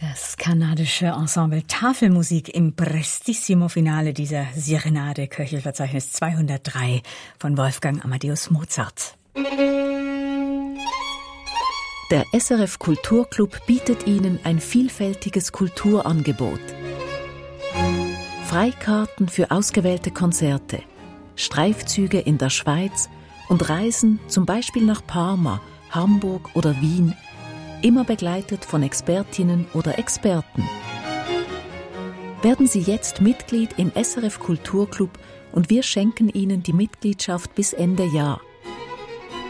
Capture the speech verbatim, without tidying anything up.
Das kanadische Ensemble Tafelmusik im Prestissimo-Finale dieser Serenade, Köchelverzeichnis zweihundertdrei von Wolfgang Amadeus Mozart. Der S R F Kulturclub bietet Ihnen ein vielfältiges Kulturangebot. Freikarten für ausgewählte Konzerte, Streifzüge in der Schweiz und Reisen zum Beispiel nach Parma, Hamburg oder Wien, immer begleitet von Expertinnen oder Experten. Werden Sie jetzt Mitglied im S R F Kulturclub und wir schenken Ihnen die Mitgliedschaft bis Ende Jahr.